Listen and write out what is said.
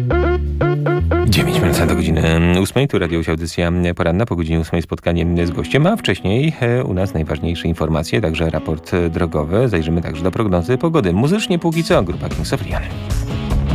9 minut do godziny 8. Tu Radio Łysia, audycja poranna. Po godzinie 8 spotkanie z gościem, a wcześniej u nas najważniejsze informacje, także raport drogowy. Zajrzymy także do prognozy pogody. Muzycznie póki co grupa Kings of Leon.